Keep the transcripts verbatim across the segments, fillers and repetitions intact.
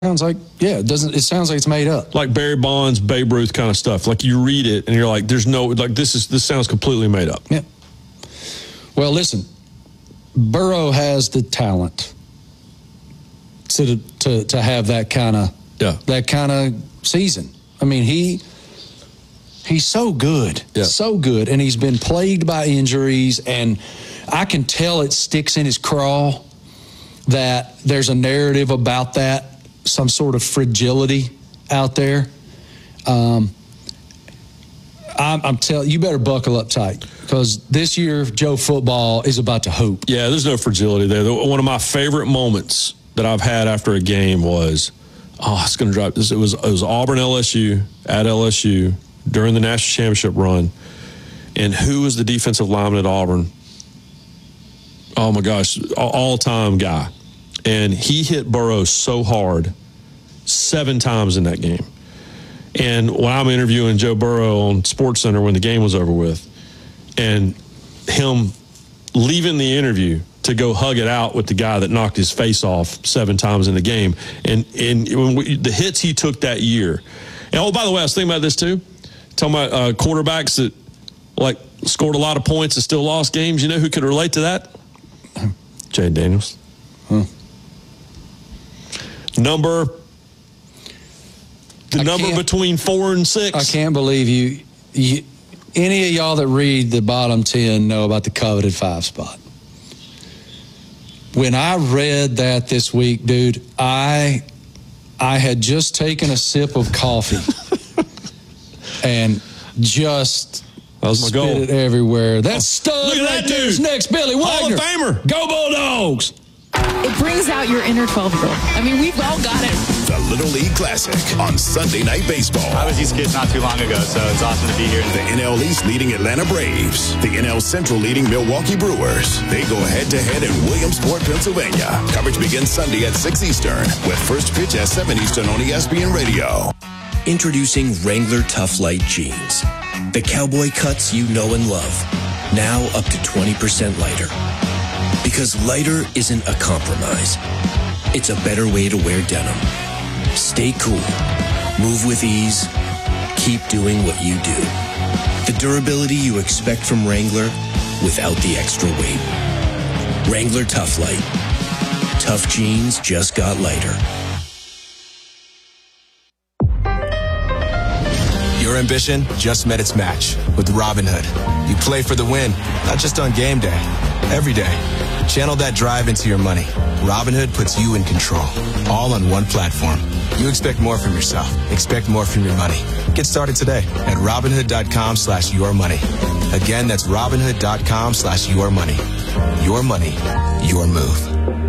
sounds like, yeah, it doesn't, it sounds like it's made up. Like Barry Bonds, Babe Ruth kind of stuff. Like you read it and you're like, there's no, like this is, this sounds completely made up. Yeah. Well, listen, Burrow has the talent to to to have that kind of yeah. that kind of season. I mean, he he's so good, yeah. so good, and he's been plagued by injuries, and I can tell it sticks in his craw that there's a narrative about that, some sort of fragility out there. Um, I'm, I'm telling you, better buckle up tight because this year Joe football is about to hoop. Yeah, there's no fragility there. One of my favorite moments that I've had after a game was, oh, it's going to drop this. It was it was Auburn L S U at L S U during the national championship run, and who was the defensive lineman at Auburn? Oh my gosh, all time guy, and he hit Burrow so hard seven times in that game. And when I'm interviewing Joe Burrow on SportsCenter when the game was over with, and him leaving the interview to go hug it out with the guy that knocked his face off seven times in the game, and and when we, the hits he took that year. And oh, by the way, I was thinking about this too, talking about uh, quarterbacks that like scored a lot of points and still lost games. You know who could relate to that? Jay Daniels. Huh. Number. The I number between four and six. I can't believe you, you. Any of y'all that read the bottom ten know about the coveted five spot. When I read that this week, dude, I I had just taken a sip of coffee and just that was my spit goal. it everywhere. That stud Look at right that there is dude. next Billy Wagner. Hall of Famer. Go Bulldogs. It brings out your inner twelve-year-old. I mean, we've all got it. The Little League Classic on Sunday Night Baseball. I was these kids not too long ago, so it's awesome to be here. The N L East leading Atlanta Braves. The N L Central leading Milwaukee Brewers. They go head-to-head in Williamsport, Pennsylvania. Coverage begins Sunday at six Eastern with first pitch at seven Eastern on E S P N Radio. Introducing Wrangler Tough Light Jeans. The cowboy cuts you know and love. Now up to twenty percent lighter. Because lighter isn't a compromise. It's a better way to wear denim. Stay cool. Move with ease. Keep doing what you do. The durability you expect from Wrangler without the extra weight. Wrangler Tough Light. Tough jeans just got lighter. Your ambition just met its match with Robinhood. You play for the win, not just on game day, every day. Channel that drive into your money. Robinhood puts you in control, all on one platform. You expect more from yourself. Expect more from your money. Get started today at Robinhood.com slash your money. Again, that's Robinhood.com slash your money. Your money, your move.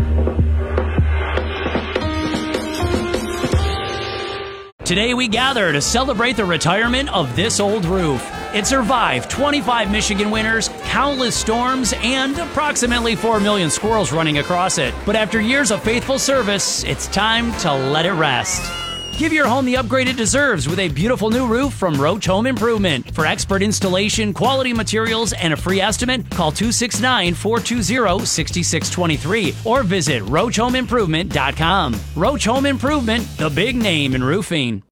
Today we gather to celebrate the retirement of this old roof. It survived twenty-five Michigan winters, countless storms, and approximately four million squirrels running across it. But after years of faithful service, it's time to let it rest. Give your home the upgrade it deserves with a beautiful new roof from Roach Home Improvement. For expert installation, quality materials, and a free estimate, call two six nine, four two zero, six six two three or visit roach home improvement dot com. Roach Home Improvement, the big name in roofing.